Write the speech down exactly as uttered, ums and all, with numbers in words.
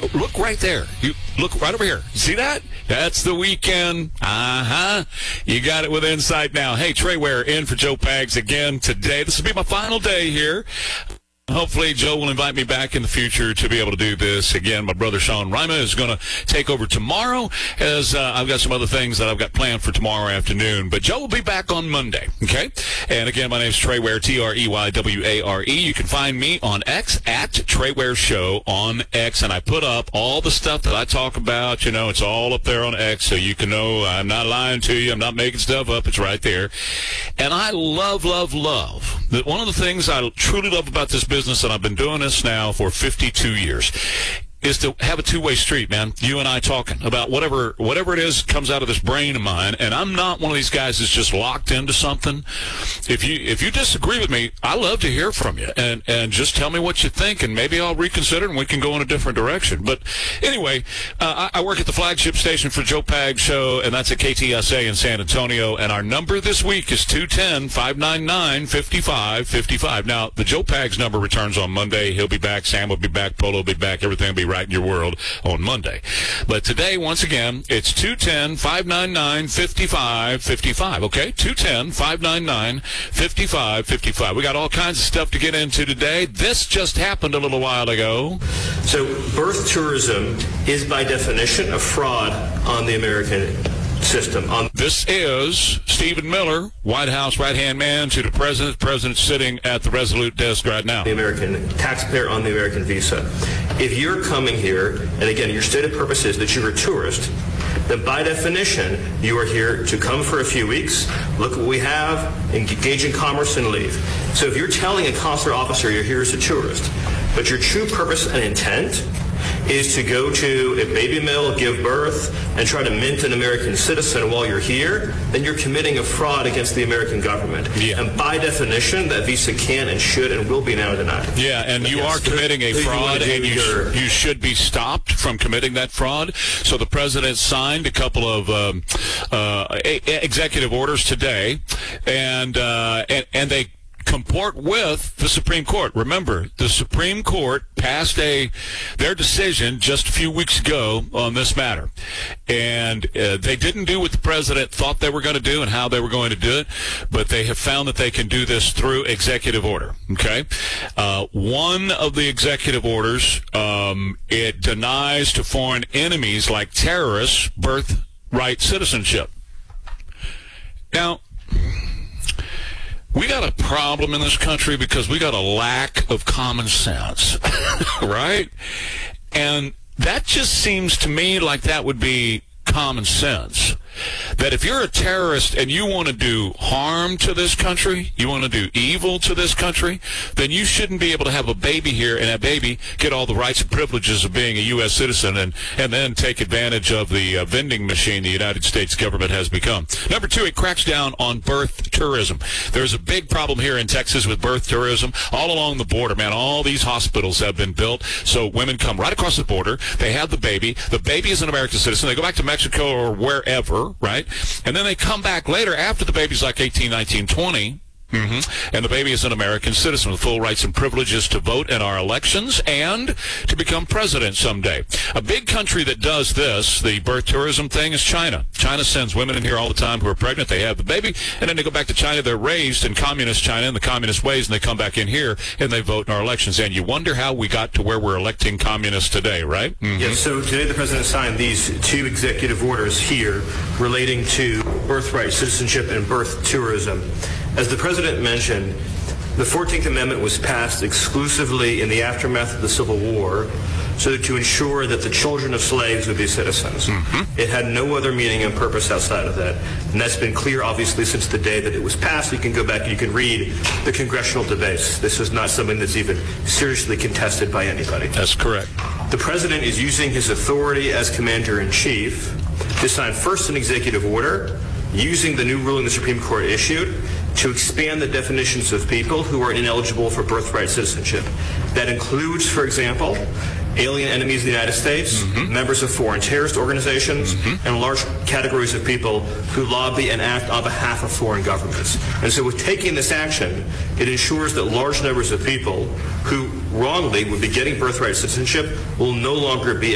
look right there. You look right over here. See that? That's the weekend. Uh-huh. You got it with Insight now. Hey, Trey Ware in for Joe Pags again today. This will be my final day here. Hopefully, Joe will invite me back in the future to be able to do this again. My brother Sean Rima is going to take over tomorrow, as uh, I've got some other things that I've got planned for tomorrow afternoon. But Joe will be back on Monday, okay? And again, my name is Trey Ware, T R E Y W A R E. You can find me on X at Trey Ware Show on X, and I put up all the stuff that I talk about. You know, it's all up there on X, so you can know I'm not lying to you. I'm not making stuff up. It's right there. And I love, love, love that one of the things I truly love about this business, and I've been doing this now for fifty-two years, is to have a two-way street, man. You and I talking about whatever whatever it is comes out of this brain of mine, and I'm not one of these guys that's just locked into something. If you if you disagree with me, I love to hear from you, and, and just tell me what you think, and maybe I'll reconsider, and we can go in a different direction. But anyway, uh, I, I work at the flagship station for Joe Pags Show, and that's at K T S A in San Antonio, and our number this week is two one zero, five nine nine, five five five five. Now, the Joe Pags number returns on Monday. He'll be back. Sam will be back. Polo will be back. Everything will be right in your world on Monday. But today, once again, it's two one zero, five nine nine, five five five five, okay? two one zero, five nine nine, five five five five. We got all kinds of stuff to get into today. This just happened a little while ago. So birth tourism is by definition a fraud on the American system. On this is Stephen Miller, White House right-hand man to the president. The president sitting at the Resolute desk right now. The American taxpayer on the American visa. If you're coming here, and again, your stated purpose is that you're a tourist, then by definition, you are here to come for a few weeks, look what we have, engage in commerce, and leave. So if you're telling a consular officer you're here as a tourist, but your true purpose and intent is to go to a baby mill, give birth, and try to mint an American citizen while you're here, then you're committing a fraud against the American government. Yeah. And by definition, that visa can and should and will be now denied. Yeah, and you yes. are committing a so fraud, you and you, sh- you should be stopped from committing that fraud. So the president signed a couple of um, uh, a- executive orders today, and, uh, and and they comport with the Supreme Court. Remember, the Supreme Court passed a their decision just a few weeks ago on this matter, and uh, they didn't do what the president thought they were going to do and how they were going to do it, but they have found that they can do this through executive order. Okay, uh, one of the executive orders, um, it denies to foreign enemies like terrorists birthright citizenship. Now, we got a problem in this country because we got a lack of common sense, right? And that just seems to me like that would be common sense. That if you're a terrorist and you want to do harm to this country, you want to do evil to this country, then you shouldn't be able to have a baby here and that baby get all the rights and privileges of being a U S citizen and, and then take advantage of the uh, vending machine the United States government has become. Number two, it cracks down on birth tourism. There's a big problem here in Texas with birth tourism. All along the border, man, all these hospitals have been built so women come right across the border, they have the baby, the baby is an American citizen, they go back to Mexico or wherever, right? And then they come back later after the baby's like eighteen, nineteen, twenty, mm-hmm. and the baby is an American citizen with full rights and privileges to vote in our elections and to become president someday. A big country that does this, the birth tourism thing, is China. China sends women in here all the time who are pregnant, they have the baby, and then they go back to China. They're raised in communist China in the communist ways, and they come back in here and they vote in our elections. And you wonder how we got to where we're electing communists today, right? Mm-hmm. Yes, so today the president signed these two executive orders here relating to birthright citizenship and birth tourism. As the president mentioned, the fourteenth Amendment was passed exclusively in the aftermath of the Civil War so to ensure that the children of slaves would be citizens. Mm-hmm. It had no other meaning and purpose outside of that. And that's been clear, obviously, since the day that it was passed. You can go back and you can read the congressional debates. This is not something that's even seriously contested by anybody. That's correct. The president is using his authority as commander-in-chief to sign first an executive order using the new ruling the Supreme Court issued to expand the definitions of people who are ineligible for birthright citizenship. That includes, for example, alien enemies of the United States, mm-hmm. members of foreign terrorist organizations, mm-hmm. and large categories of people who lobby and act on behalf of foreign governments. And so with taking this action, it ensures that large numbers of people who wrongly would be getting birthright citizenship will no longer be